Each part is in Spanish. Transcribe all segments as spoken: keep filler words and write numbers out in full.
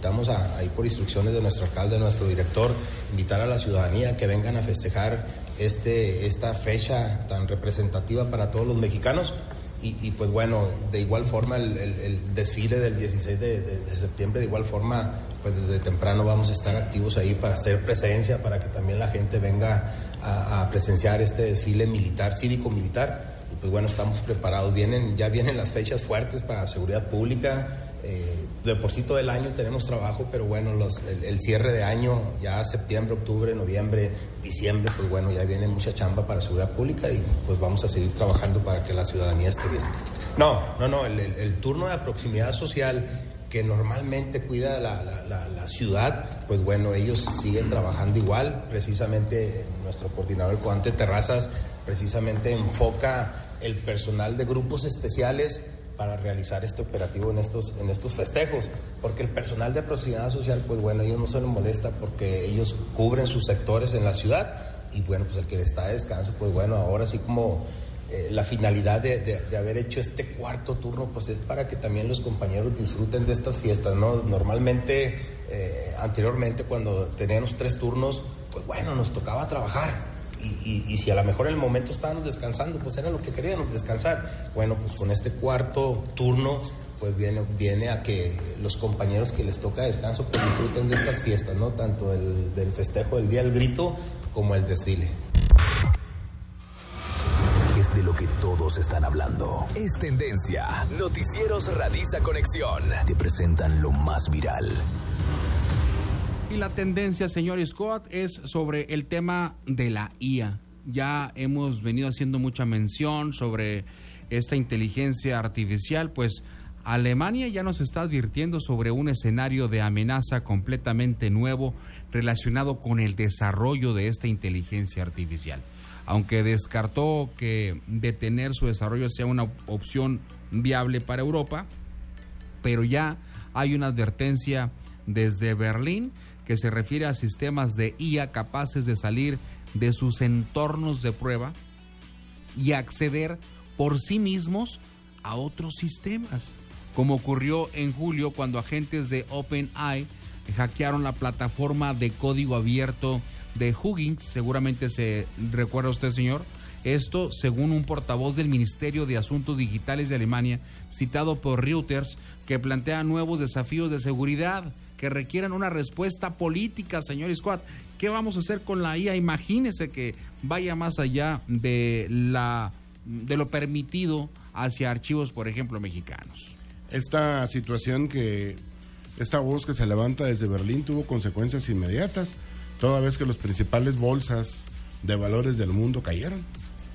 solicitamos a, ahí por instrucciones de nuestro alcalde, de nuestro director, invitar a la ciudadanía que vengan a festejar este, esta fecha tan representativa para todos los mexicanos. Y, y pues bueno, de igual forma el, el, el desfile del dieciséis de, de, de septiembre, de igual forma, pues desde temprano vamos a estar activos ahí para hacer presencia, para que también la gente venga a, a presenciar este desfile militar, cívico-militar. Y pues bueno, estamos preparados, vienen, ya vienen las fechas fuertes para seguridad pública. Eh, de por sí todo el año tenemos trabajo, pero bueno, los, el, el cierre de año, ya septiembre, octubre, noviembre, diciembre, pues bueno, ya viene mucha chamba para seguridad pública y pues vamos a seguir trabajando para que la ciudadanía esté bien. No, no, no, el, el, el turno de proximidad social que normalmente cuida la, la, la, la ciudad, pues bueno, ellos siguen trabajando igual. Precisamente nuestro coordinador, el comandante Terrazas, precisamente enfoca el personal de grupos especiales para realizar este operativo en estos, en estos festejos, porque el personal de proximidad social, pues bueno, ellos no se les molesta porque ellos cubren sus sectores en la ciudad y bueno, pues el que está de descanso, pues bueno, ahora sí como eh, la finalidad de, de, de haber hecho este cuarto turno, pues es para que también los compañeros disfruten de estas fiestas, ¿no? Normalmente, eh, anteriormente cuando teníamos tres turnos, pues bueno, nos tocaba trabajar. Y, y, y si a lo mejor en el momento estábamos descansando, pues era lo que queríamos, descansar. Bueno, pues con este cuarto turno, pues viene, viene a que los compañeros que les toca descanso, pues disfruten de estas fiestas, ¿no? Tanto del, del festejo del Día del Grito como el desfile. Es de lo que todos están hablando. Es tendencia. Noticieros Radiza Conexión. Te presentan lo más viral. Y la tendencia, señor Scott, es sobre el tema de la I A. Ya hemos venido haciendo mucha mención sobre esta inteligencia artificial, pues Alemania ya nos está advirtiendo sobre un escenario de amenaza completamente nuevo relacionado con el desarrollo de esta inteligencia artificial. Aunque descartó que detener su desarrollo sea una opción viable para Europa, pero ya hay una advertencia desde Berlín que se refiere a sistemas de I A capaces de salir de sus entornos de prueba y acceder por sí mismos a otros sistemas, como ocurrió en julio cuando agentes de OpenAI hackearon la plataforma de código abierto de Hugging. Seguramente se recuerda usted, señor. Esto según un portavoz del Ministerio de Asuntos Digitales de Alemania, citado por Reuters, que plantea nuevos desafíos de seguridad que requieran una respuesta política, señor Scott. ¿Qué vamos a hacer con la I A? Imagínese que vaya más allá de, la, de lo permitido hacia archivos, por ejemplo, mexicanos. Esta situación que, esta voz que se levanta desde Berlín tuvo consecuencias inmediatas, toda vez que las principales bolsas de valores del mundo cayeron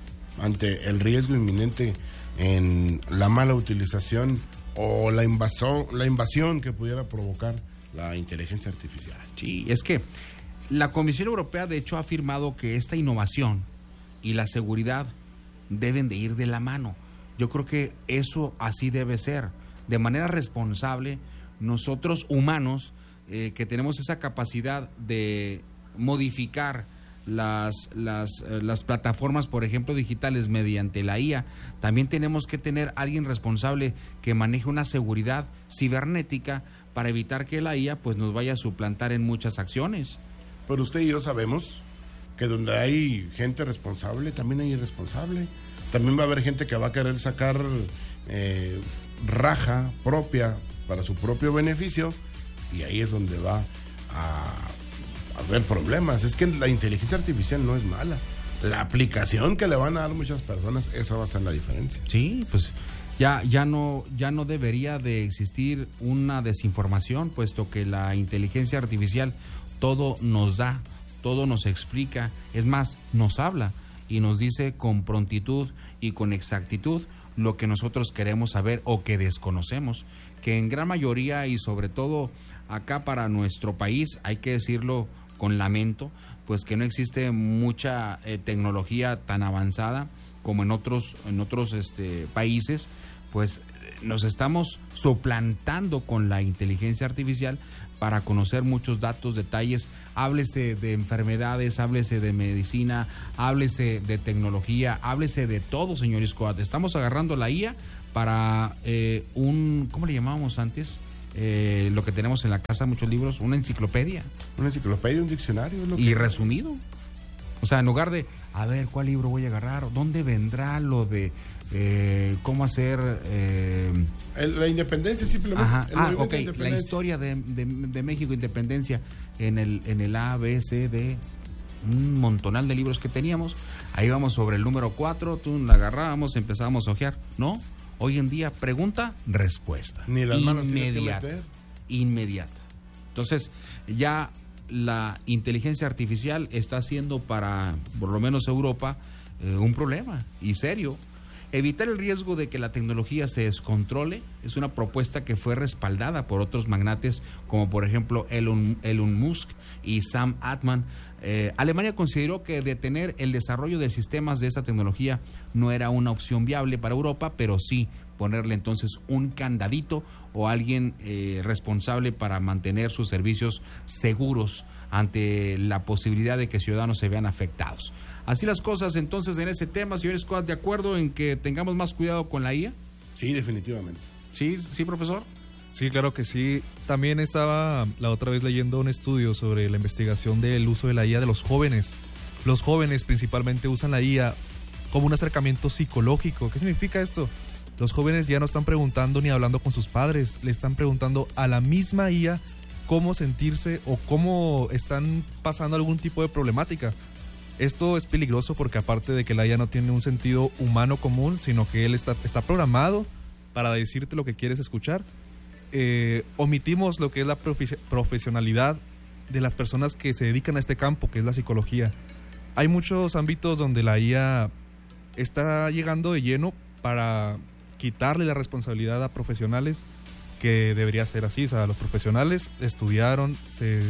ante el riesgo inminente en la mala utilización o la invasión, la invasión que pudiera provocar la inteligencia artificial. Sí, es que la Comisión Europea de hecho ha afirmado que esta innovación y la seguridad deben de ir de la mano. Yo creo que eso así debe ser. De manera responsable, nosotros humanos eh, que tenemos esa capacidad de modificar las, las, eh, las plataformas, por ejemplo, digitales mediante la I A, también tenemos que tener alguien responsable que maneje una seguridad cibernética para evitar que la I A pues nos vaya a suplantar en muchas acciones. Pero usted y yo sabemos que donde hay gente responsable, también hay irresponsable. También va a haber gente que va a querer sacar eh, raja propia para su propio beneficio, y ahí es donde va a haber problemas. Es que la inteligencia artificial no es mala. La aplicación que le van a dar muchas personas, esa va a ser la diferencia. Sí, pues ya, ya no, ya no debería de existir una desinformación, puesto que la inteligencia artificial todo nos da, todo nos explica, es más, nos habla y nos dice con prontitud y con exactitud lo que nosotros queremos saber o que desconocemos, que en gran mayoría y sobre todo acá para nuestro país, hay que decirlo con lamento, pues que no existe mucha eh, tecnología tan avanzada como en otros, en otros este, países, pues nos estamos suplantando con la inteligencia artificial para conocer muchos datos, detalles, háblese de enfermedades, háblese de medicina, háblese de tecnología, háblese de todo, señor Scott. Estamos agarrando la I A para eh, un, ¿cómo le llamábamos antes? eh, lo que tenemos en la casa, muchos libros, una enciclopedia. Una enciclopedia, un diccionario. Es lo y que... resumido. O sea, en lugar de, a ver, ¿cuál libro voy a agarrar? ¿Dónde vendrá lo de eh, cómo hacer... Eh... El, la independencia simplemente. Ajá. El Ah, ok, la historia de, de, de México, independencia, en el, en el A, B, C, D, un montonal de libros que teníamos. Ahí vamos sobre el número cuatro, tú la agarrábamos, empezábamos a ojear. No, hoy en día, pregunta, respuesta. Ni las manos inmediata, tienes que meter. Inmediata. Entonces, ya la inteligencia artificial está haciendo para, por lo menos Europa, eh, un problema, y serio. Evitar el riesgo de que la tecnología se descontrole es una propuesta que fue respaldada por otros magnates, como por ejemplo Elon, Elon Musk y Sam Altman. Eh, Alemania consideró que detener el desarrollo de sistemas de esa tecnología no era una opción viable para Europa, pero sí ponerle entonces un candadito o alguien eh, responsable para mantener sus servicios seguros ante la posibilidad de que ciudadanos se vean afectados. Así las cosas entonces en ese tema, señor Scott, ¿de acuerdo en que tengamos más cuidado con la I A? Sí, definitivamente. Sí, sí, profesor. Sí, claro que sí. También estaba la otra vez leyendo un estudio sobre la investigación del uso de la I A de los jóvenes. Los jóvenes principalmente usan la I A como un acercamiento psicológico. ¿Qué significa esto? Los jóvenes ya no están preguntando ni hablando con sus padres, le están preguntando a la misma I A cómo sentirse o cómo están pasando algún tipo de problemática. Esto es peligroso porque aparte de que la I A no tiene un sentido humano común, sino que él está, está programado para decirte lo que quieres escuchar, eh, omitimos lo que es la profe- profesionalidad de las personas que se dedican a este campo, que es la psicología. Hay muchos ámbitos donde la I A está llegando de lleno para quitarle la responsabilidad a profesionales, que debería ser así. O sea, los profesionales estudiaron, se,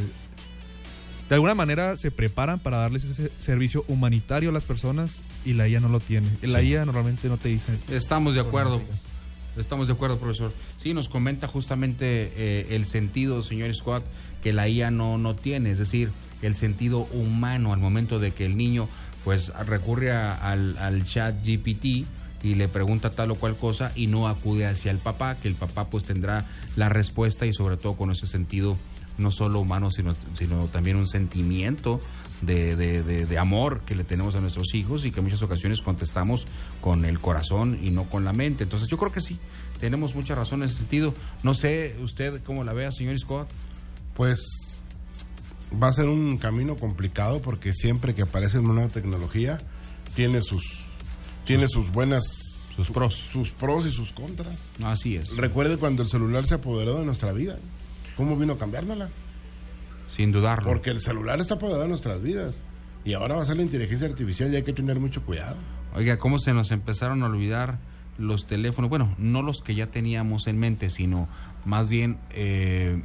de alguna manera se preparan para darles ese servicio humanitario a las personas, y la I A no lo tiene. La Sí. I A normalmente no te dice. Estamos de acuerdo. Estamos de acuerdo, profesor. Sí, nos comenta justamente eh, el sentido, señor Scott, que la I A no, no tiene, es decir, el sentido humano al momento de que el niño pues recurre a, al, al chat G P T y le pregunta tal o cual cosa y no acude hacia el papá, que el papá pues tendrá la respuesta, y sobre todo con ese sentido no solo humano, sino, sino también un sentimiento de, de, de, de amor que le tenemos a nuestros hijos, y que en muchas ocasiones contestamos con el corazón y no con la mente. Entonces yo creo que sí, tenemos mucha razón en ese sentido. No sé usted cómo la vea, señor Scott. Pues va a ser un camino complicado, porque siempre que aparece una nueva tecnología tiene sus tiene sus buenas sus pros sus pros y sus contras. Así es. Recuerde cuando el celular se apoderó de nuestra vida, ¿cómo vino a cambiárnosla? Sin dudarlo. Porque el celular está apoderado de nuestras vidas, y ahora va a ser la inteligencia artificial, y hay que tener mucho cuidado. Oiga, cómo se nos empezaron a olvidar los teléfonos, bueno, no los que ya teníamos en mente, sino más bien eh,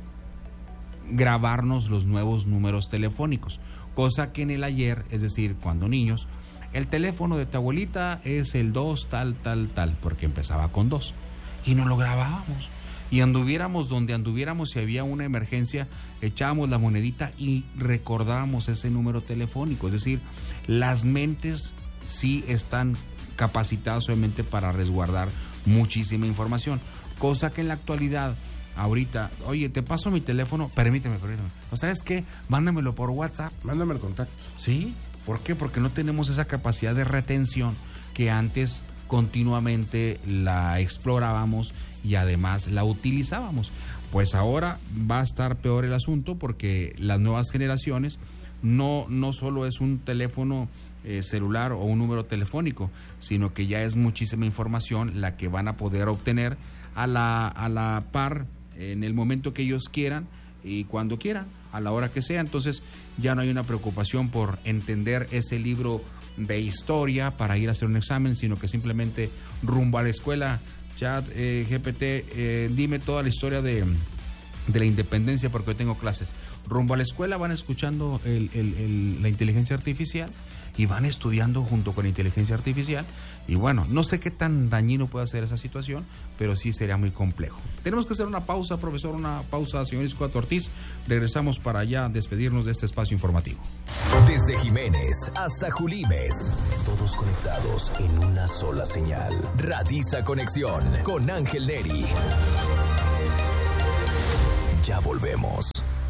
grabarnos los nuevos números telefónicos, cosa que en el ayer, es decir, cuando niños, el teléfono de tu abuelita es el dos tal, tal, tal, porque empezaba con dos, y no lo grabábamos, y anduviéramos donde anduviéramos, si había una emergencia, echábamos la monedita y recordábamos ese número telefónico. Es decir, las mentes sí están capacitadas obviamente para resguardar muchísima información, cosa que en la actualidad, ahorita, oye, te paso mi teléfono, permíteme, permíteme, ¿o sabes qué? Mándamelo por WhatsApp. Mándame el contacto. ¿Sí? ¿Por qué? Porque no tenemos esa capacidad de retención que antes continuamente la explorábamos y además la utilizábamos. Pues ahora va a estar peor el asunto, porque las nuevas generaciones no, no solo es un teléfono eh, celular o un número telefónico, sino que ya es muchísima información la que van a poder obtener a la, a la par en el momento que ellos quieran y cuando quieran, a la hora que sea. Entonces ya no hay una preocupación por entender ese libro de historia para ir a hacer un examen, sino que simplemente rumbo a la escuela, chat eh, G P T, eh, dime toda la historia de, de la independencia porque hoy tengo clases. Rumbo a la escuela van escuchando el, el, el, la inteligencia artificial y van estudiando junto con la inteligencia artificial. Y bueno, no sé qué tan dañino puede ser esa situación, pero sí sería muy complejo. Tenemos que hacer una pausa, profesor, una pausa, señor Scott Ortiz. Regresamos para allá despedirnos de este espacio informativo. Desde Jiménez hasta Julimes, todos conectados en una sola señal. Radiza Conexión con Ángel Neri. Ya volvemos.